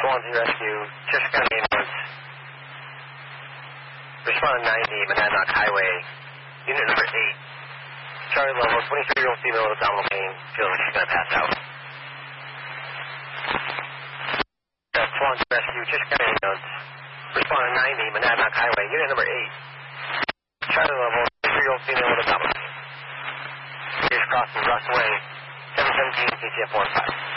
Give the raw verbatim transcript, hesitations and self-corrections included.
Swansea Rescue, Cheshire County Ambulance. Respond to ninety, Monadnock Highway, unit number eight. Charlie Level, twenty-three-year-old female with abdominal pain. Feels like she's going to pass out. That's Swansea Rescue, Cheshire County Ambulance. Respond to ninety, Monadnock Highway, unit number eight. Charlie Level, twenty-three-year-old female with abdominal pain. Here's crossing Ross Way, seven seventeen, K C F one five.